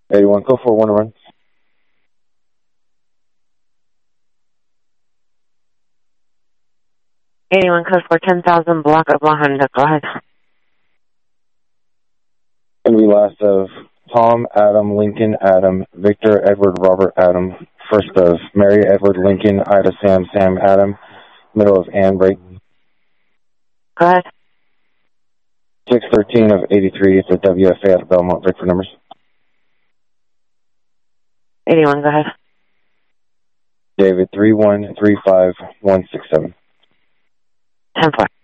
81, code 4, 1 to run. Code 4, 10,000, block of La Honda. Go ahead. Going to be last of Tom, Adam, Lincoln, Adam, Victor, Edward, Robert, Adam. First of Mary, Edward, Lincoln, Ida, Sam, Sam, Adam. Middle of Anne, break. Go ahead. 613 of 83, it's a WFA out of Belmont, break for numbers. 81, go ahead. David, 3135167. 10-4.